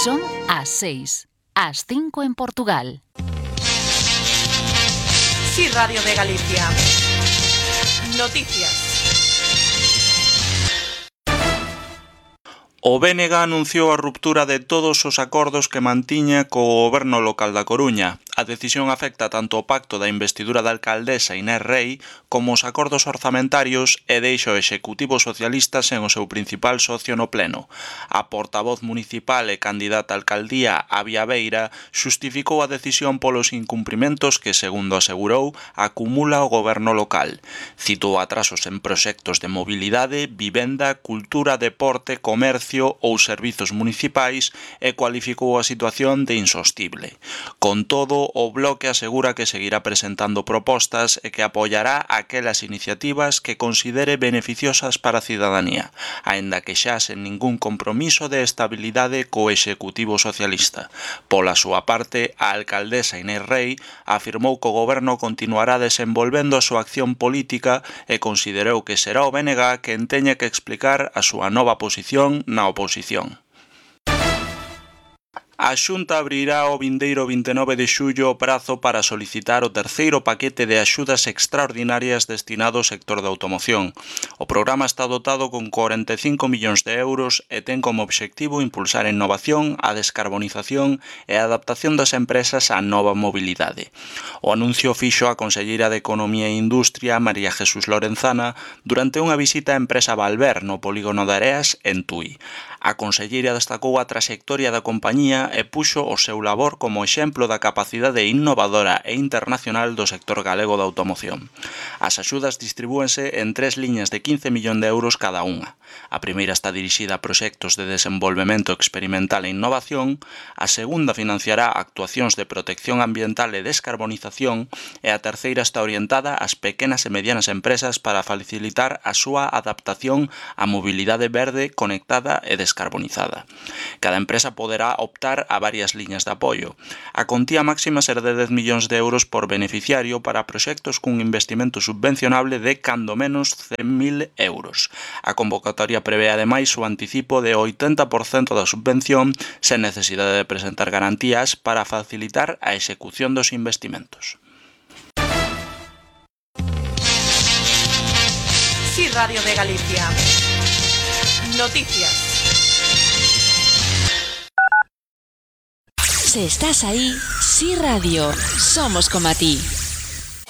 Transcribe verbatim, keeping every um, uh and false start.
Son as seis, as cinco en Portugal. Sí, Radio de Galicia. Noticias. O B N G anunciou a ruptura de todos os acordos que mantiña co goberno local da Coruña. A decisión afecta tanto o pacto da investidura da alcaldesa Inés Rei como os acordos orzamentarios e deixa o Executivo Socialista sen o seu principal socio no pleno. A portavoz municipal e candidata a alcaldía, Avia Beira, xustificou a decisión polos incumprimentos que, segundo asegurou, acumula o goberno local. Citou atrasos en proxectos de mobilidade, vivenda, cultura, deporte, comercio ou servizos municipais e cualificou a situación de insostible. Con todo, o Bloque asegura que seguirá presentando propostas e que apoiará aquelas iniciativas que considere beneficiosas para a cidadanía, aínda que xa sen ningún compromiso de estabilidade co Executivo Socialista. Pola súa parte, a alcaldesa Inés Rei afirmou que o goberno continuará desenvolvendo a súa acción política e considerou que será o B N G quen teña que explicar a súa nova posición na oposición. A Xunta abrirá o vindeiro vinte e nove de xullo o prazo para solicitar o terceiro paquete de axudas extraordinarias destinado ao sector da automoción. O programa está dotado con corenta e cinco millóns de euros e ten como obxectivo impulsar a innovación, a descarbonización e a adaptación das empresas á nova mobilidade. O anuncio fixo a conselleira de Economía e Industria, María Jesús Lorenzana, durante unha visita á empresa Valver no polígono de Areas, en Tui. A conselleira destacou a traxectoria da compañía e puxo o seu labor como exemplo da capacidade innovadora e internacional do sector galego da automoción. As axudas distribúense en tres liñas de quince millóns de euros cada unha. A primeira está dirixida a proxectos de desenvolvemento experimental e innovación, a segunda financiará actuacións de protección ambiental e descarbonización e a terceira está orientada ás pequenas e medianas empresas para facilitar a súa adaptación á mobilidade verde, conectada e descarbonizada. Cada empresa poderá optar a varias liñas de apoio. A contía máxima será de dez millóns de euros por beneficiario para proxectos cun investimento subvencionable de cando menos cen mil euros. A convocatoria prevé ademais o anticipo de oitenta por cento da subvención sen necesidade de presentar garantías para facilitar a execución dos investimentos. Sí, Radio de Galicia. Noticias. Si estás ahí, Sí Radio, somos como a ti.